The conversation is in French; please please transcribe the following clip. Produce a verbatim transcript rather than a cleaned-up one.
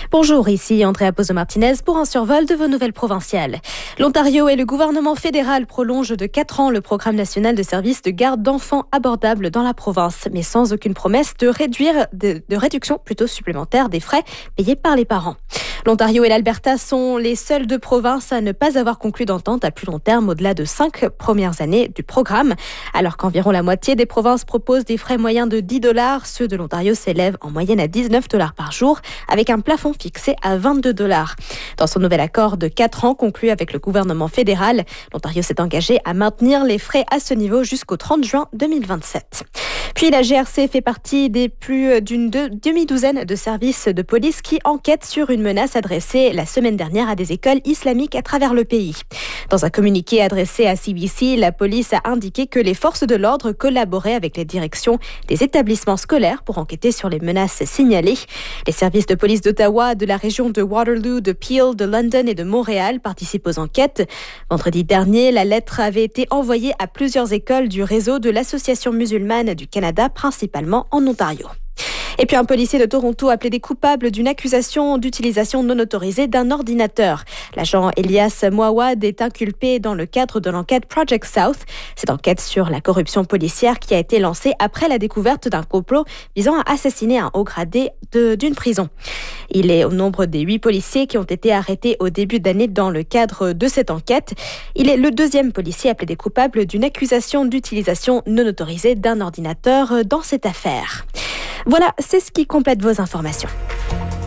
Bonjour, ici Andrea Pozo-Martinez pour un survol de vos nouvelles provinciales. L'Ontario et le gouvernement fédéral prolongent de quatre ans le programme national de services de garde d'enfants abordables dans la province, mais sans aucune promesse de réduire de, de réduction plutôt supplémentaire des frais payés par les parents. L'Ontario et l'Alberta sont les seules deux provinces à ne pas avoir conclu d'entente à plus long terme au-delà de cinq premières années du programme. Alors qu'environ la moitié des provinces proposent des frais moyens de dix dollars, ceux de l'Ontario s'élèvent en moyenne à dix-neuf dollars par jour, avec un plafond fixé à vingt-deux dollars. Dans son nouvel accord de quatre ans conclu avec le gouvernement fédéral, l'Ontario s'est engagé à maintenir les frais à ce niveau jusqu'au trente juin deux mille vingt-sept. Puis la G R C fait partie des plus d'une demi-douzaine de services de police qui enquêtent sur une menace adressée la semaine dernière à des écoles islamiques à travers le pays. Dans un communiqué adressé à C B C, la police a indiqué que les forces de l'ordre collaboraient avec les directions des établissements scolaires pour enquêter sur les menaces signalées. Les services de police d'Ottawa, de la région de Waterloo, de Peel, de London et de Montréal participent aux enquêtes. Vendredi dernier, la lettre avait été envoyée à plusieurs écoles du réseau de l'Association musulmane du Canada, principalement en Ontario. Et puis un policier de Toronto a plaidé coupable d'une accusation d'utilisation non autorisée d'un ordinateur. L'agent Elias Mouawad est inculpé dans le cadre de l'enquête Project South. Cette enquête sur la corruption policière qui a été lancée après la découverte d'un complot visant à assassiner un haut gradé de, d'une prison. Il est au nombre des huit policiers qui ont été arrêtés au début d'année dans le cadre de cette enquête. Il est le deuxième policier à plaider coupable d'une accusation d'utilisation non autorisée d'un ordinateur dans cette affaire. Voilà, c'est ce qui complète vos informations.